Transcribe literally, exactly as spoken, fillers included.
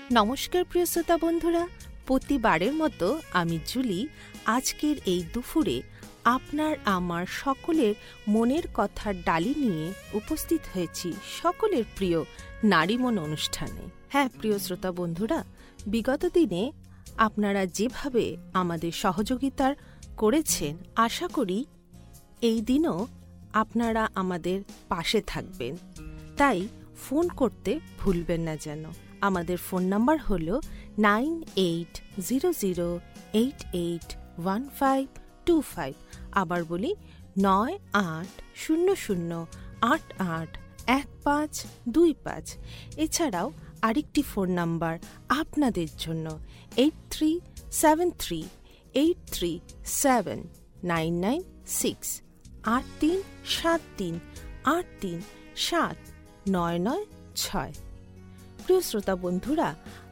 নমস্কার প্রিয় শ্রোতা বন্ধুরা, প্রতিবারের মতো আমি জুলি আজকের এই দুপুরে আপনার আমার সকলের মনের কথার ডালি নিয়ে উপস্থিত হয়েছি সকলের প্রিয় নারীমন অনুষ্ঠানে। হ্যাঁ প্রিয় শ্রোতা বন্ধুরা, বিগত দিনে আপনারা যেভাবে আমাদের সহযোগিতার করেছেন, আশা করি এই দিনও আপনারা আমাদের পাশে থাকবেন। তাই ফোন করতে ভুলবেন না যেন। আমাদের ফোন নাম্বার হল nine eight zero zero eight eight one five two five. আবার বলি, নয় আট শূন্য শূন্য আট আট এক পাঁচ দুই পাঁচ। এছাড়াও আরেকটি ফোন নাম্বার আপনাদের জন্য, eight three seven three eight three seven nine nine six. আট তিন সাত তিন আট তিন সাত নয় নয় ছয়। প্রিয় শ্রোতা বন্ধুরা,